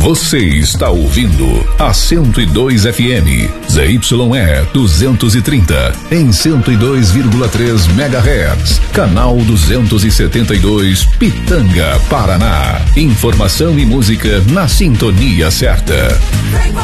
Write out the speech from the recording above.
Você está ouvindo a 102 FM, ZYE 230, em 102,3 MHz, canal 272, Pitanga, Paraná. Informação e música na sintonia certa.